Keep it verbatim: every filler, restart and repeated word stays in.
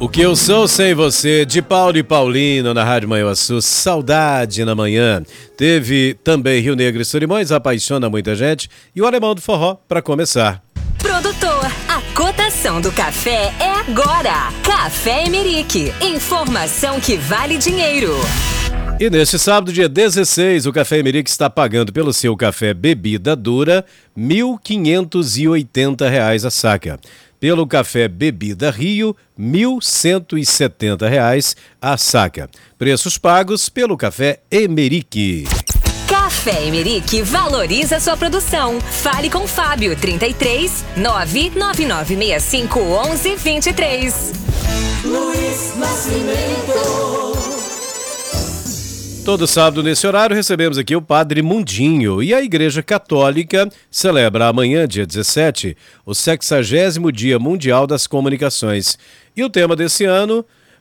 O que eu sou sem você, de Paulo e Paulino na Rádio Manhuaçu, saudade na manhã. Teve também Rio Negro e Solimões, apaixona muita gente, e o Alemão do Forró para começar. Produtor, a cotação do café é agora. Café Emerick, informação que vale dinheiro. E neste sábado, dia dezesseis, o Café Emerick está pagando pelo seu café bebida dura mil quinhentos e oitenta reais a saca. Pelo café Bebida Rio, mil cento e setenta reais a saca. Preços pagos pelo café Emerick. Café Emerick valoriza sua produção. Fale com Fábio, trinta e três, nove nove nove seis cinco, onze, vinte e três. Luiz Nascimento. Todo sábado, nesse horário, recebemos aqui o Padre Mundinho. E a Igreja Católica celebra amanhã, dia dezessete, o sexagésimo Dia Mundial das Comunicações. E o tema desse ano